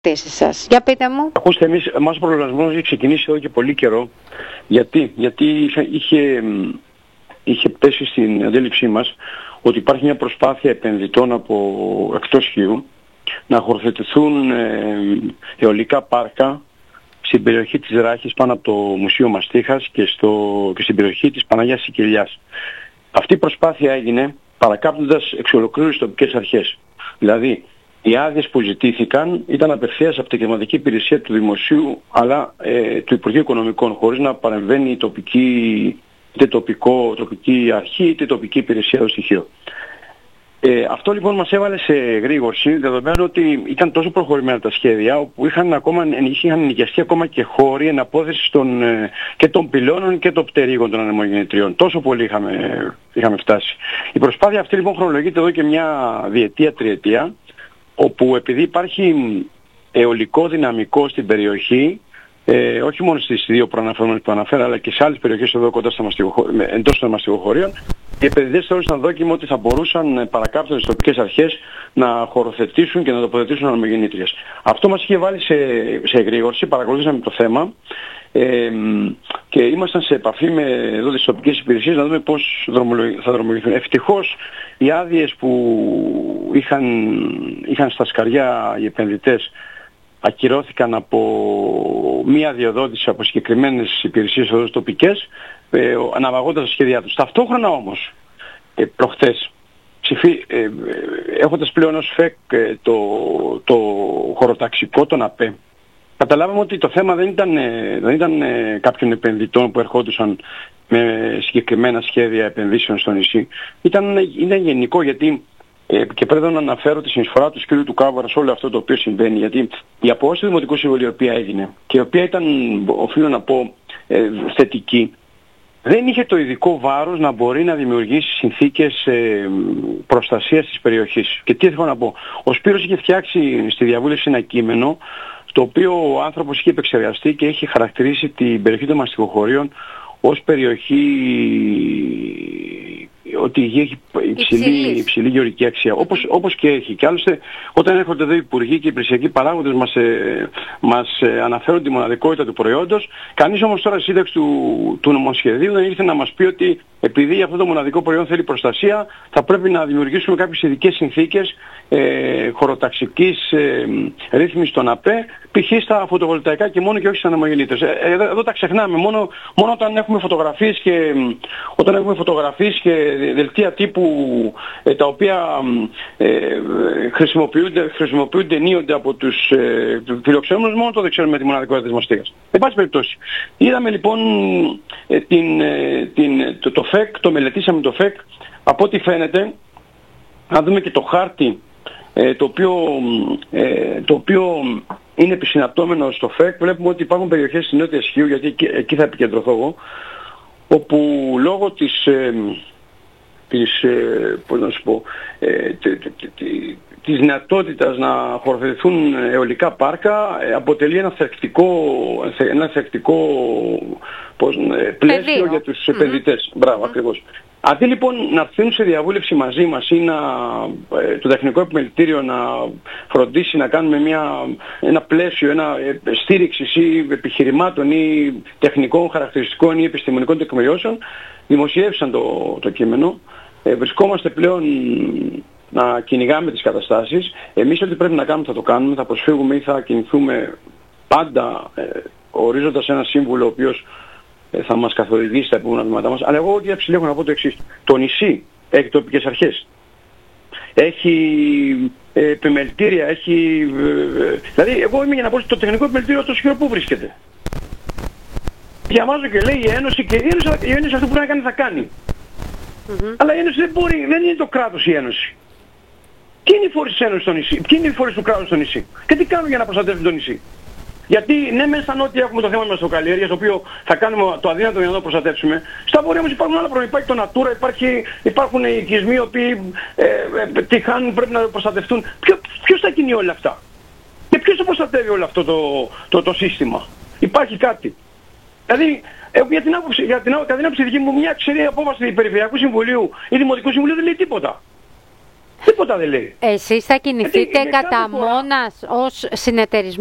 ερωτήσεις σας. Για πείτε μου. Ακούστε, εμάς ο προγραμματισμός έχει ξεκινήσει εδώ και πολύ καιρό. Γιατί είχε πέσει στην αντίληψή μας ότι υπάρχει μια προσπάθεια επενδυτών από εκτός Χίου να χωροθετηθούν αιωλικά πάρκα στην περιοχή της Ράχης πάνω από το Μουσείο Μαστίχας και στην περιοχή της Παναγιάς Σικελιάς. Αυτή η προσπάθεια έγινε παρακάπτοντας εξ ολοκλήρου τις τοπικές αρχές. Δηλαδή, οι άδειες που ζητήθηκαν ήταν απευθείας από την κλιματική υπηρεσία του Δημοσίου αλλά του Υπουργείου Οικονομικών, χωρίς να παρεμβαίνει η τοπική αρχή είτε τοπική υπηρεσία του στοιχείο. Αυτό λοιπόν μας έβαλε σε γρήγορση, δεδομένου ότι ήταν τόσο προχωρημένα τα σχέδια, όπου είχαν νοικιαστεί ακόμα και χώροι εναπόθεσης και των πυλώνων και των πτερίγων των ανεμογεννητριών. Τόσο πολύ είχαμε φτάσει. Η προσπάθεια αυτή λοιπόν χρονολογείται εδώ και μια διετία, τριετία, όπου επειδή υπάρχει αιωλικό δυναμικό στην περιοχή, όχι μόνο στις δύο προαναφερόμενες που αναφέρα, αλλά και σε άλλες περιοχές εδώ κοντά εντός των μαστιγοχωρίων, οι επενδυτές θεώρησαν δόκιμο ότι θα μπορούσαν παρακάψοντας τις τοπικές αρχές να χωροθετήσουν και να τοποθετήσουν ανεμογεννήτριες. Αυτό μας είχε βάλει σε εγρήγορση, παρακολουθήσαμε το θέμα και ήμασταν σε επαφή με εδώ τις τοπικές υπηρεσίες να δούμε πώς θα δρομολογηθούν. Ευτυχώς οι άδειες που είχαν στα σκαριά οι επενδυτές ακυρώθηκαν από μία διοδότηση από συγκεκριμένες υπηρεσίες εδώ τοπικές, αναβαγώντας τα σχέδιά τους. Ταυτόχρονα όμως, προχθές, έχοντας πλέον ως ΦΕΚ το χωροταξικό, τον ΑΠΕ, καταλάβαμε ότι το θέμα δεν ήταν κάποιων επενδυτών που ερχόντουσαν με συγκεκριμένα σχέδια επενδύσεων στο νησί. Ήταν γενικό, γιατί και πρέπει να αναφέρω τη συνεισφορά του κ. του Κάβαρα σε όλο αυτό το οποίο συμβαίνει, γιατί η απόφαση του Δημοτικού Συμβουλίου η οποία έγινε και η οποία ήταν, οφείλω να πω, θετική, δεν είχε το ειδικό βάρος να μπορεί να δημιουργήσει συνθήκες προστασίας της περιοχής. Και τι θέλω να πω. Ο Σπύρος είχε φτιάξει στη διαβούλευση ένα κείμενο, το οποίο ο άνθρωπος είχε επεξεργαστεί και έχει χαρακτηρίσει την περιοχή των μαστιγοχωρίων ως περιοχή ότι έχει υψηλή γεωργική αξία. Όπως και έχει. Και άλλωστε όταν έρχονται εδώ οι υπουργοί και οι υπηρεσιακοί παράγοντες μας αναφέρουν τη μοναδικότητα του προϊόντος, κανείς όμως τώρα στη σύνταξη του νομοσχεδίου δεν ήρθε να μας πει ότι επειδή αυτό το μοναδικό προϊόν θέλει προστασία, θα πρέπει να δημιουργήσουμε κάποιες ειδικές συνθήκες χωροταξικής ρύθμισης των ΑΠΕ, π.χ. στα φωτοβολταϊκά και μόνο και όχι στις ανεμογεννήτριες. Εδώ τα ξεχνάμε. Μόνο όταν έχουμε φωτογραφίες και δελτία τύπου τα οποία χρησιμοποιούνται ενίοτε από τους φιλοξενούμενους, μόνο το δεν ξέρουμε τη μοναδικότητα της μαστίγας. Εν πάση περιπτώσει, είδαμε λοιπόν το ΦΕΚ, το μελετήσαμε το ΦΕΚ, από ό,τι φαίνεται, να δούμε και το χάρτη το οποίο είναι επισυναπτώμενο στο ΦΕΚ, βλέπουμε ότι υπάρχουν περιοχές στην Νότια Σχίου, γιατί εκεί θα επικεντρωθώ εγώ, όπου λόγω της δυνατότητας να χωροθετηθούν αιωλικά πάρκα αποτελεί ένα θεκτικό πλαίσιο για τους επενδυτές. Μπράβο, ακριβώς. Αντί λοιπόν να έρθουν σε διαβούλευση μαζί μας ή το τεχνικό επιμελητήριο να φροντίσει να κάνουμε ένα πλαίσιο, στήριξης ή επιχειρημάτων ή τεχνικών χαρακτηριστικών ή επιστημονικών τεκμηριώσεων, δημοσιεύσαν το κείμενο. Βρισκόμαστε πλέον να κυνηγάμε τις καταστάσεις. Εμείς ό,τι πρέπει να κάνουμε θα το κάνουμε, θα προσφύγουμε ή θα κινηθούμε πάντα ορίζοντας ένα σύμβουλο ο οποίος θα μας καθοδηγήσει τα επόμενα βήματά μας. Αλλά εγώ κύριε Ψηλή έχω να πω το εξής. Το νησί έχει τοπικές αρχές. Έχει επιμελητήρια, έχει... Δηλαδή εγώ είμαι για να πω το τεχνικό επιμελητήριο το σχεδόν πού βρίσκεται. Διαβάζω και λέει η Ένωση και η Ένωση αυτό που να κάνει θα κάνει. Αλλά η Ένωση δεν είναι το κράτος η Ένωση. Ποιοι είναι οι φορείς της Ένωσης στο νησί, ποιοι είναι οι φορείς του κράτους στο νησί και τι κάνουν για να προστατεύουν το νησί. Γιατί ναι, μέσα στα νότια έχουμε το θέμα με μαστιγοκαλλιέργειας, το οποίο θα κάνουμε το αδύνατο για να το προστατεύσουμε. Στα βόρεια όμως υπάρχουν άλλα προβλήματα. Υπάρχει το Natura, υπάρχουν οι οικισμοί οι οποίοι τυχάνουν, πρέπει να προστατευτούν. Ποιος θα κινεί όλα αυτά και ποιος θα προστατεύει όλο αυτό το σύστημα. Υπάρχει κάτι. Δηλαδή, κατά την άποψη δική μου, μια ξερή απόφαση του Περιφερειακού Συμβουλίου ή Δημοτικού Συμβουλίου δεν λέει τίποτα. Τίποτα δεν λέει. Εσείς θα κινηθείτε κατά μόνας ως συνεταιρισμός?